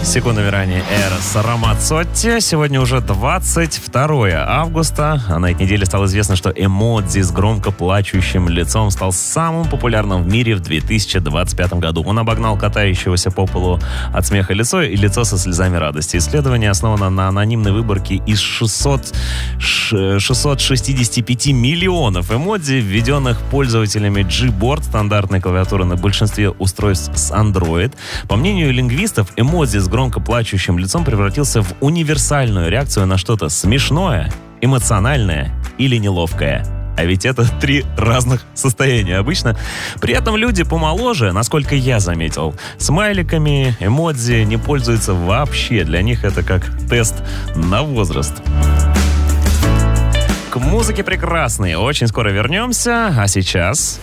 Секундами ранее Эрос Рамацотти. Сегодня уже 22 августа. А на этой неделе стало известно, что эмодзи с громко плачущим лицом стал самым популярным в мире в 2025 году. Он обогнал катающегося по полу от смеха лицо и лицо со слезами радости. Исследование основано на анонимной выборке из 665 миллионов эмодзи, введенных пользователями Gboard, стандартной клавиатуры на большинстве устройств с Android. По мнению лингвистов, эмодзи с громко плачущим лицом превратился в универсальную реакцию на что-то смешное, эмоциональное или неловкое. А ведь это 3 разных состояния обычно. При этом люди помоложе, насколько я заметил, смайликами, эмодзи не пользуются вообще. Для них это как тест на возраст. К музыке прекрасной. Очень скоро вернемся. А сейчас...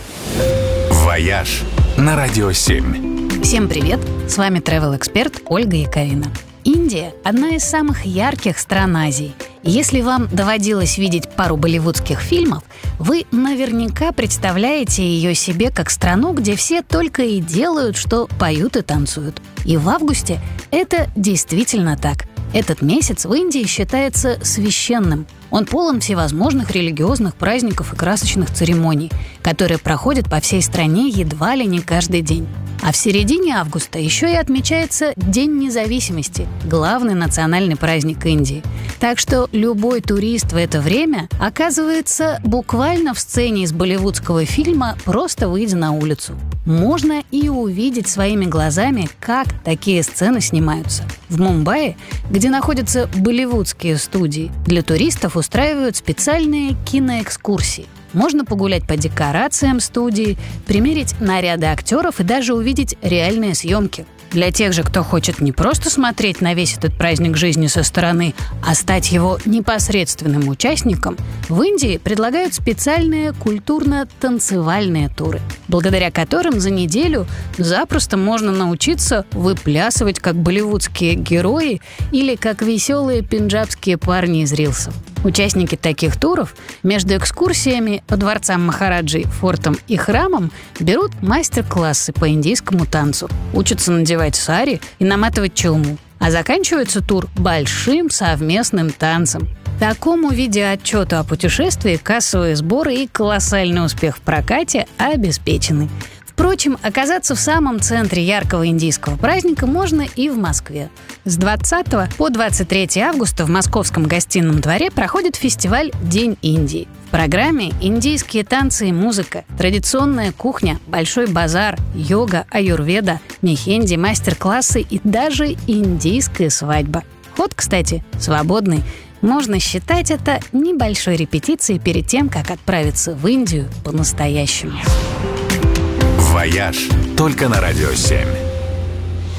«Вояж» на Радио 7. Всем привет! С вами travel-эксперт Ольга Яковина. Индия – одна из самых ярких стран Азии. И если вам доводилось видеть пару болливудских фильмов, вы наверняка представляете ее себе как страну, где все только и делают, что поют и танцуют. И в августе это действительно так. Этот месяц в Индии считается священным. Он полон всевозможных религиозных праздников и красочных церемоний, которые проходят по всей стране едва ли не каждый день. А в середине августа еще и отмечается День независимости, главный национальный праздник Индии. Так что любой турист в это время оказывается буквально в сцене из болливудского фильма, просто выйдя на улицу. Можно и увидеть своими глазами, как такие сцены снимаются. В Мумбаи, где находятся болливудские студии, для туристов устраивают специальные киноэкскурсии. Можно погулять по декорациям студии, примерить наряды актеров и даже увидеть реальные съемки. Для тех же, кто хочет не просто смотреть на весь этот праздник жизни со стороны, а стать его непосредственным участником, в Индии предлагают специальные культурно-танцевальные туры, благодаря которым за неделю запросто можно научиться выплясывать как болливудские герои или как веселые пенджабские парни из рилсов. Участники таких туров между экскурсиями по дворцам Махараджи, фортам и храмам берут мастер-классы по индийскому танцу, учатся надевать сари и наматывать челму, а заканчивается тур большим совместным танцем. Такому видеоотчету о путешествии кассовые сборы и колоссальный успех в прокате обеспечены. Впрочем, оказаться в самом центре яркого индийского праздника можно и в Москве. С 20 по 23 августа в Московском гостином дворе проходит фестиваль «День Индии». В программе индийские танцы и музыка, традиционная кухня, большой базар, йога, аюрведа, мехенди, мастер-классы и даже индийская свадьба. Ход, кстати, свободный. Можно считать это небольшой репетицией перед тем, как отправиться в Индию по-настоящему. «Вояж» только на Радио 7.